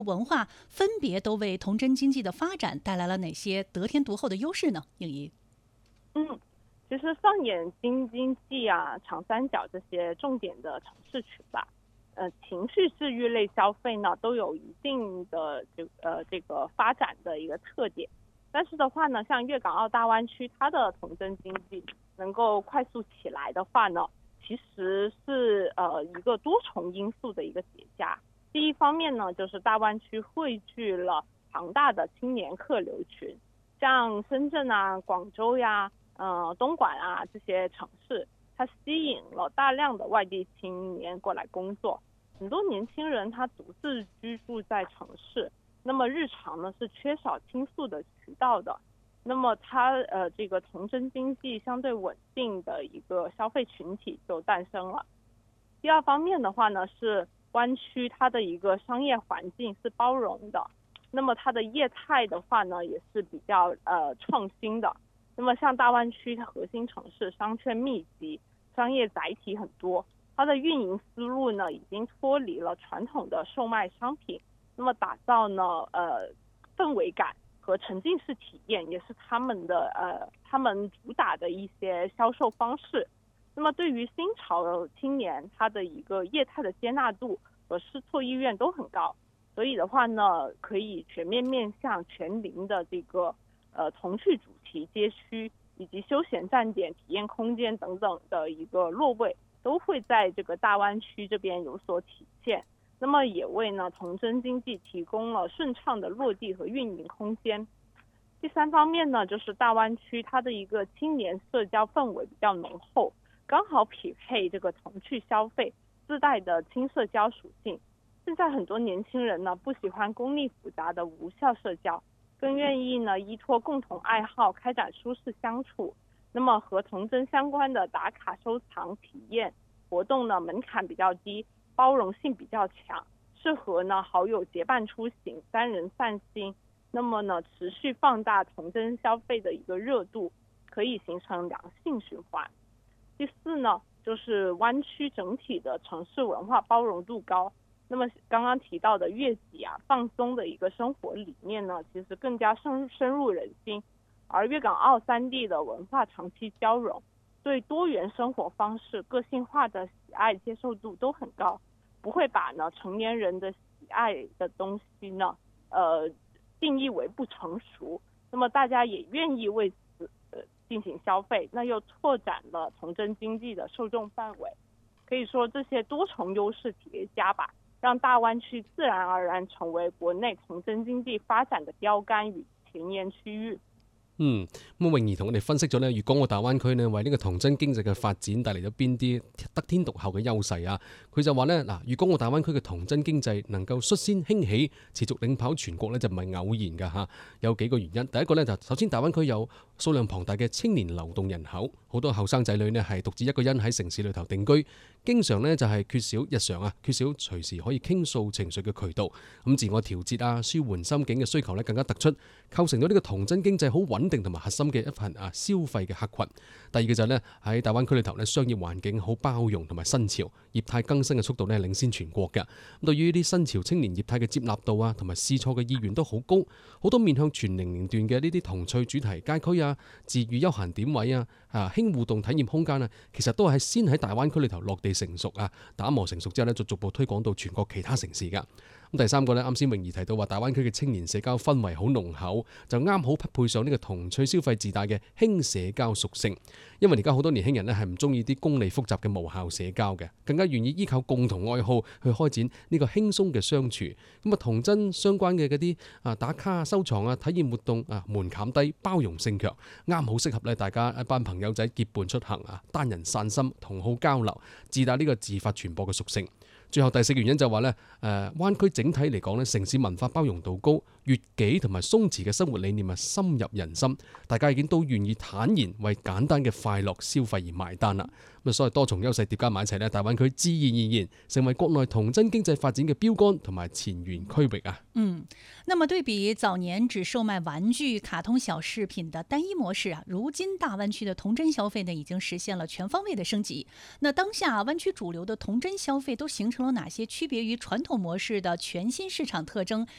文化分别都为童真经济的发展带来了哪些得天独厚的优势呢？应怡。 其实放眼京津冀啊、长三角这些重点的城市群吧，情绪治愈类消费呢都有一定的这个发展的一个特点。但是的话呢，像粤港澳大湾区，它的童真经济能够快速起来的话呢，其实是一个多重因素的一个叠加。第一方面呢，就是大湾区汇聚了庞大的青年客流群，像深圳啊、广州呀、东莞啊这些城市，它吸引了大量的外地青年过来工作。很多年轻人他独自居住在城市，那么日常呢是缺少倾诉的渠道的。那么它这个童真经济相对稳定的一个消费群体就诞生了。第二方面的话呢，是湾区它的一个商业环境是包容的，那么它的业态的话呢也是比较创新的。那么像大湾区它核心城市商圈密集，商业载体很多，它的运营思路呢已经脱离了传统的售卖商品，那么打造呢氛围感和沉浸式体验也是他们主打的一些销售方式。那么对于新潮青年，他的一个业态的接纳度和试错意愿都很高，所以的话呢，可以全面面向全龄的这个童趣主题街区以及休闲站点、体验空间等等的一个落位，都会在这个大湾区这边有所体现。那么也为呢童真经济提供了顺畅的落地和运营空间。第三方面呢，就是大湾区它的一个青年社交氛围比较浓厚，刚好匹配这个童趣消费自带的轻社交属性。现在很多年轻人呢不喜欢功利复杂的无效社交，更愿意呢依托共同爱好开展舒适相处。那么和童真相关的打卡收藏体验活动呢，门槛比较低，包容性比较强，适合呢好友结伴出行、三人散心。那么呢持续放大童真消费的一个热度，可以形成良性循环。第四呢，就是湾区整体的城市文化包容度高。那么刚刚提到的悦己啊、放松的一个生活理念呢，其实更加深入人心。而粤港澳三地的文化长期交融，对多元生活方式、个性化的喜爱接受度都很高，不会把呢成年人的喜爱的东西呢，定义为不成熟。那么大家也愿意为此进行消费，那又拓展了童真经济的受众范围。可以说这些多重优势叠加吧，让大湾区自然而然成为國內童真經濟發展嘅標杆與前沿區域。 咁泳兒同我哋分析咗呢粵港澳大灣區呢為呢個童真經濟嘅發展帶嚟咗邊啲得天獨厚嘅優勢啊？佢就話呢粵港澳大灣區嘅童真經濟能夠率先興起，持續領跑全國呢就唔係偶然㗎嚇，有幾個原因。第一個呢就首先大灣區有數量龐大嘅青年流動人口，好多後生仔女呢係獨自一個人喺城市裏頭定居，經常呢就係缺少隨時可以傾訴情緒嘅渠道，咁自我調節啊、舒緩心境嘅需求呢更加突出，構成咗呢個童真經濟好穩定同埋核心嘅一份消費嘅客群。第二個就係呢喺大灣區裏頭呢商業環境好包容同埋新潮，業態更新嘅速度呢領先全國嘅。咁對於呢啲新潮青年業態嘅接納度啊同埋試錯嘅意願都好高，好多面向全年齡段嘅呢啲童趣主題街區啊、自娛休閒點位啊、輕互動體驗空間啊，其實都係先喺大灣區裏頭落地成熟啊，打磨成熟之後呢，就逐步推廣到全國其他城市㗎。咁第三個呢，啱先泳兒提到話，大灣區嘅青年社交氛圍好濃厚，就啱好匹配上呢個童趣消費自帶嘅輕社交屬性。因為而家好多年輕人呢係唔中意啲功利複雜嘅無效社交嘅，更加願意依靠共同愛好去開展呢個輕鬆嘅相處。咁童真相關嘅嗰啲打卡收藏啊、體驗活動啊，門檻低、包容性強，啱好適合呢大家一班朋友仔結伴出行啊，單人散心、同好交流，自帶呢個自發傳播嘅屬性。最後第四個原因就話呢灣區整體嚟講呢城市文化包容度高，悅己同埋鬆弛嘅生活理念深入人心，大家已經都願意坦然為簡單嘅快樂消費而埋單啦。咁所以多重優勢疊加埋一齊呢，大灣區自然而然成為國內童真經濟發展嘅標杆同埋前沿區域啊。 那麼對比早年只售賣玩具、卡通小飾品的單一模式如今大灣區的童真消費呢，已經實現了全方位的升級。那當下灣區主流的童真消費都形成了哪些區別於傳統模式的全新市場特徵，